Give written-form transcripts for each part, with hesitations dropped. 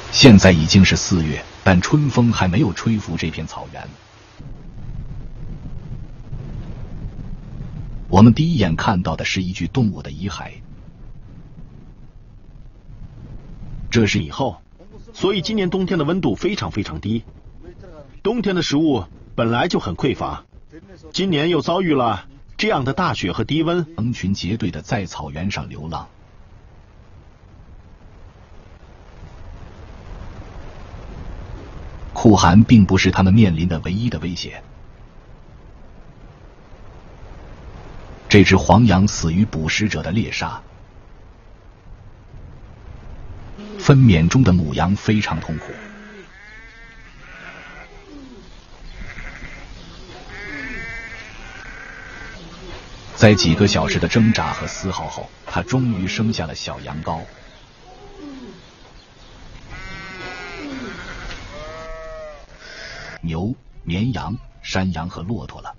现在已经是4月，但春风还没有吹拂这片草原。我们第一眼看到的是一具动物的遗骸， 这是以后，所以今年冬天的温度非常非常低，冬天的食物本来就很匮乏，今年又遭遇了这样的大雪和低温， 成群结队的在草原上流浪。酷寒并不是他们面临的唯一的威胁。这只黄羊死于捕食者的猎杀，分娩中的母羊非常痛苦。在几个小时的挣扎和嘶嚎后，它终于生下了小羊羔。牛、绵羊、山羊和骆驼了。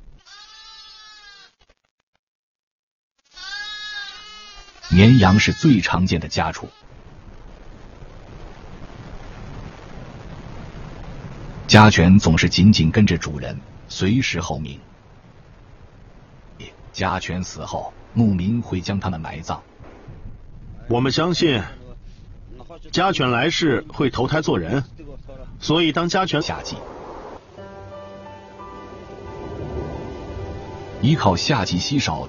绵羊是最常见的家畜。家犬总是紧紧跟着主人，随时候命。家犬死后，牧民会将它们埋葬。 我们相信家犬来世会投胎做人，所以当家犬夏季，依靠夏季稀少